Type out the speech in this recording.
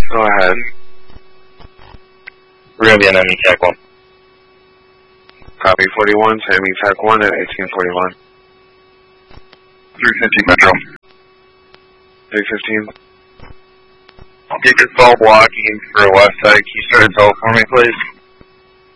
Go ahead. We're going to be on enemy TAC 1. Copy 41, enemy TAC 1 at 1841. 315 Metro. 315. I'll get your cell blocking for west side. Can you start a cell for me, please?